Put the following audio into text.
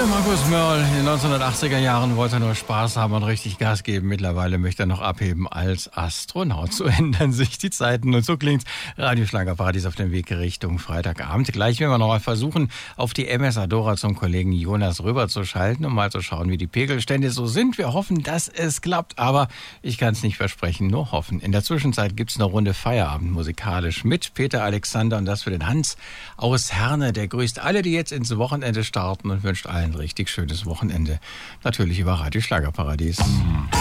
Der Markus Mörl in den 1980er Jahren wollte nur Spaß haben und richtig Gas geben. Mittlerweile möchte er noch abheben als Astronaut. So ändern sich die Zeiten und so klingt Radioschlagerparadies auf dem Weg Richtung Freitagabend. Gleich werden wir noch mal versuchen, auf die MS Adora zum Kollegen Jonas rüberzuschalten, um mal zu schauen, wie die Pegelstände so sind. Wir hoffen, dass es klappt, aber ich kann es nicht versprechen, nur hoffen. In der Zwischenzeit gibt's eine Runde Feierabend musikalisch mit Peter Alexander und das für den Hans aus Herne. Der grüßt alle, die jetzt ins Wochenende starten und wünscht allen ein richtig schönes Wochenende. Natürlich über Radio Schlagerparadies.